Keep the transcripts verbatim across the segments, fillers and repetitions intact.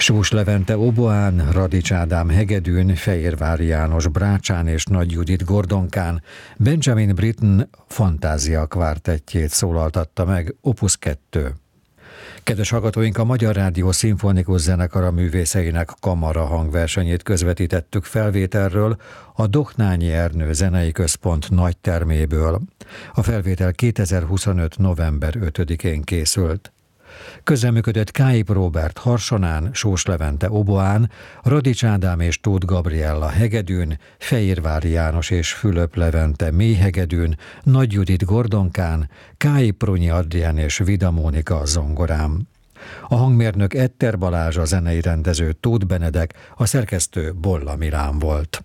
Sós Levente oboán, Radics Ádám hegedűn, Fehérvári János brácsán és Nagy Judit gordonkán Benjamin Britten Fantázia kvártettjét szólaltatta meg, Opus kettő. Kedves hallgatóink, a Magyar Rádió Szimfonikus Zenekara művészeinek kamara hangversenyét közvetítettük felvételről a Doknányi Ernő Zenei Központ nagy terméből. A felvétel kétezer-huszonöt. november ötödikén készült. Közreműködött Káip Róbert harsonán, Sós Levente oboán, Radics Ádám és Tóth Gabriella hegedűn, Fehérvári János és Fülöp Levente mélyhegedűn, Nagy Judit gordonkán, Káip Prunyi Adrián és Vida Mónika zongorán. A hangmérnök Etter Balázs, a zenei rendező Tóth Benedek, a szerkesztő Bolla Milán volt.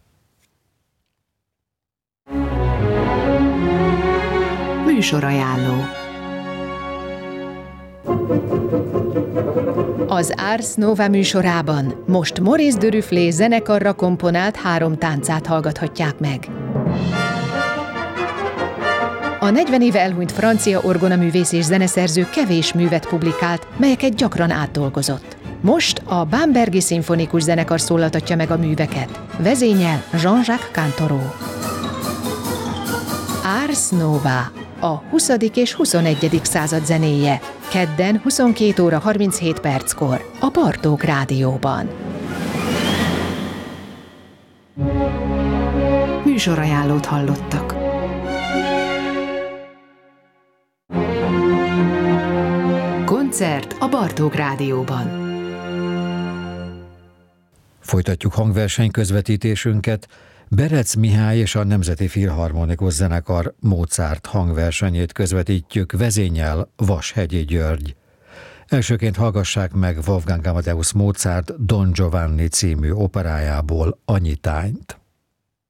Műsorajánló. Az Ars Nova műsorában most Maurice Duruflé zenekarra komponált három táncát hallgathatják meg. A negyven éve elhunyt francia orgonaművész és zeneszerző kevés művet publikált, melyeket gyakran átdolgozott. Most a Bambergi Szimfonikus Zenekar szólaltatja meg a műveket. Vezényel Jean-Jacques Cantoro. Ars Nova, a huszadik és huszonegyedik század zenéje. Kedden huszonkét óra harminchét perckor a Bartók Rádióban. Műsorajánlót hallottak. Koncert a Bartók Rádióban. Folytatjuk hangverseny közvetítésünket. Berec Mihály és a Nemzeti Filharmonikus Zenekar Mozart hangversenyét közvetítjük, vezényel Vashegyi György. Elsőként hallgassák meg Wolfgang Amadeus Mozart Don Giovanni című operájából a nyitányt.